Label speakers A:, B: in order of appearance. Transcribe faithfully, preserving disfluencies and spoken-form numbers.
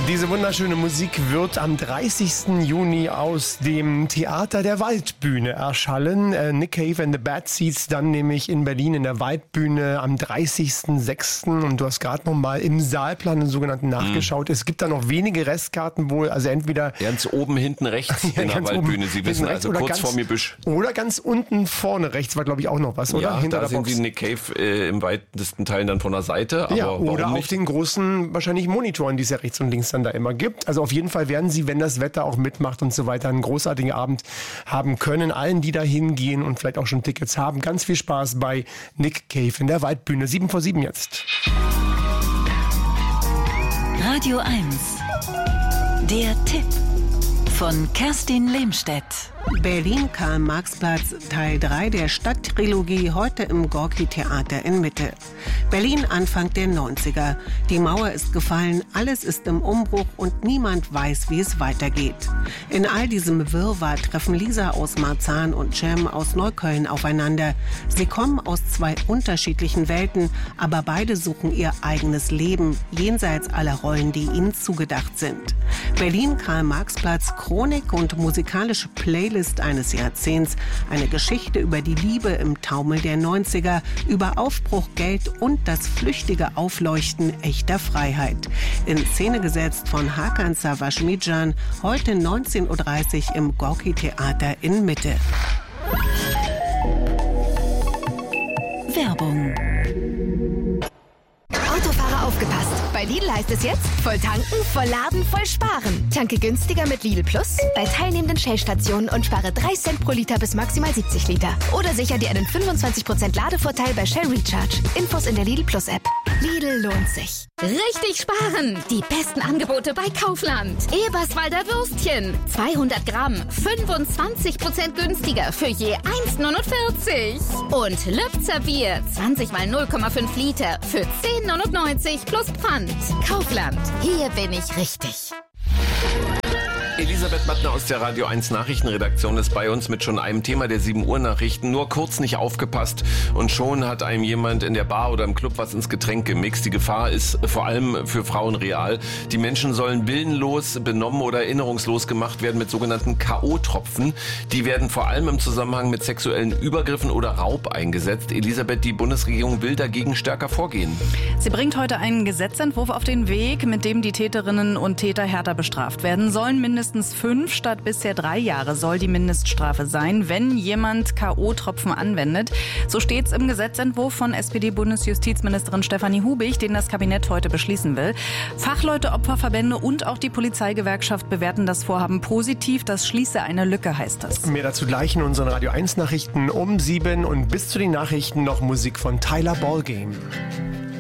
A: Diese wunderschöne Musik wird am dreißigsten Juni aus dem Theater der Waldbühne erschallen. Äh, Nick Cave and the Bad Seeds dann nämlich in Berlin in der Waldbühne am dreißigsten sechsten Und du hast gerade noch mal im Saalplan den sogenannten nachgeschaut. Mhm. Es gibt da noch wenige Restkarten wohl, also entweder...
B: Ganz oben hinten rechts ja, in der Waldbühne, Sie wissen, also kurz
A: ganz,
B: vorm Gebüsch.
A: Oder ganz unten vorne rechts war, glaube ich, auch noch was, oder?
B: Ja,
A: Hinter
B: da
A: der
B: sehen
A: Box.
B: Sie Nick Cave äh, im weitesten Teil dann von der Seite. Aber
A: ja, oder
B: warum
A: auf
B: nicht?
A: den großen, wahrscheinlich Monitoren, die es ja rechts und links dann da immer gibt. Also auf jeden Fall werden Sie, wenn das Wetter auch mitmacht und so weiter, einen großartigen Abend haben können. Allen, die da hingehen und vielleicht auch schon Tickets haben, ganz viel Spaß bei Nick Cave in der Waldbühne. sieben vor sieben jetzt.
C: Radio eins. Der Tipp von Kerstin Lehmstedt.
D: Berlin-Karl-Marx-Platz, Teil drei der Stadttrilogie, heute im Gorki-Theater in Mitte. Berlin Anfang der neunziger. Die Mauer ist gefallen, alles ist im Umbruch und niemand weiß, wie es weitergeht. In all diesem Wirrwarr treffen Lisa aus Marzahn und Cem aus Neukölln aufeinander. Sie kommen aus zwei unterschiedlichen Welten, aber beide suchen ihr eigenes Leben, jenseits aller Rollen, die ihnen zugedacht sind. Berlin-Karl-Marx-Platz, Chronik und musikalische Playlist eines Jahrzehnts, eine Geschichte über die Liebe im Taumel der neunziger, über Aufbruch, Geld und das flüchtige Aufleuchten echter Freiheit. In Szene gesetzt von Hakan Savaschmidjan, heute neunzehn Uhr dreißig im Gorki-Theater in Mitte.
C: Werbung.
E: Autofahrer aufgepasst! Bei Lidl heißt es jetzt, voll tanken, voll laden, voll sparen. Tanke günstiger mit Lidl Plus bei teilnehmenden Shell-Stationen und spare drei Cent pro Liter bis maximal siebzig Liter. Oder sicher dir einen fünfundzwanzig Prozent Ladevorteil bei Shell Recharge. Infos in der Lidl Plus App. Lidl lohnt sich.
F: Richtig sparen! Die besten Angebote bei Kaufland. Eberswalder Würstchen. zweihundert Gramm, fünfundzwanzig Prozent günstiger für je eins neunundvierzig. Und Lübzer Bier, zwanzig mal null Komma fünf Liter für zehn neunundneunzig plus Pfand. Kaufland, hier bin ich richtig.
B: Elisabeth Mattner aus der Radio eins Nachrichtenredaktion ist bei uns mit schon einem Thema der sieben Uhr Nachrichten. Nur kurz nicht aufgepasst und schon hat einem jemand in der Bar oder im Club was ins Getränk gemixt. Die Gefahr ist vor allem für Frauen real. Die Menschen sollen willenlos, benommen oder erinnerungslos gemacht werden mit sogenannten K O-Tropfen. Die werden vor allem im Zusammenhang mit sexuellen Übergriffen oder Raub eingesetzt. Elisabeth, die Bundesregierung will dagegen stärker vorgehen.
G: Sie bringt heute einen Gesetzentwurf auf den Weg, mit dem die Täterinnen und Täter härter bestraft werden sollen. Mindestens fünf statt bisher drei Jahre soll die Mindeststrafe sein, wenn jemand K O-Tropfen anwendet. So steht's im Gesetzentwurf von S P D-Bundesjustizministerin Stefanie Hubig, den das Kabinett heute beschließen will. Fachleute, Opferverbände und auch die Polizeigewerkschaft bewerten das Vorhaben positiv. Das schließe eine Lücke, heißt es.
A: Mehr dazu gleich in unseren Radio eins Nachrichten um sieben und bis zu den Nachrichten noch Musik von Tyler Ballgame.